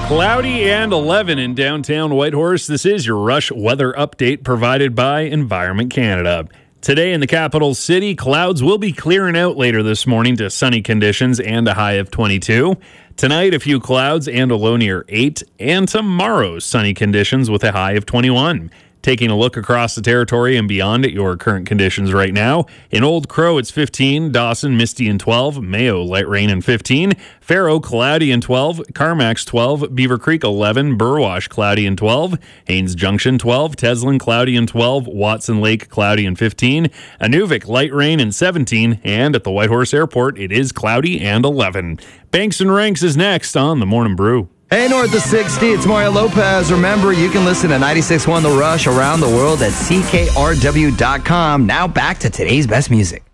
Cloudy and 11 in downtown Whitehorse. This is your Rush weather update provided by Environment Canada. Today in the capital city, clouds will be clearing out later this morning to sunny conditions and a high of 22. Tonight, a few clouds and a low near 8. And tomorrow, sunny conditions with a high of 21. Taking a look across the territory and beyond at your current conditions right now. In Old Crow, it's 15. Dawson, misty and 12. Mayo, light rain and 15. Faro, cloudy and 12. Carmack's 12. Beaver Creek, 11. Burwash, cloudy and 12. Haines Junction, 12. Teslin, cloudy and 12. Watson Lake, cloudy and 15. Inuvik, light rain and 17. And at the Whitehorse Airport, it is cloudy and 11. Banks and Ranks is next on the Morning Brew. Hey, North of 60, it's Mario Lopez. Remember, you can listen to 96.1 The Rush around the world at CKRW.com. Now back to today's best music.